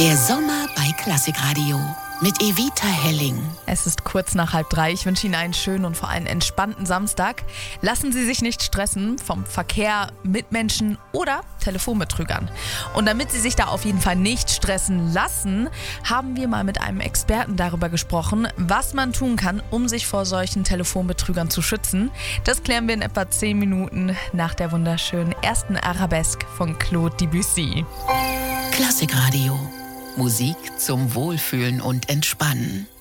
Der Sommer bei Klassikradio mit Evita Helling. Es ist kurz nach 2:30. Ich wünsche Ihnen einen schönen und vor allem entspannten Samstag. Lassen Sie sich nicht stressen vom Verkehr, Mitmenschen oder Telefonbetrügern. Und damit Sie sich da auf jeden Fall nicht stressen lassen, haben wir mal mit einem Experten darüber gesprochen, was man tun kann, um sich vor solchen Telefonbetrügern zu schützen. Das klären wir in etwa 10 Minuten nach der wunderschönen ersten Arabesque von Claude Debussy. Klassikradio. Musik zum Wohlfühlen und Entspannen.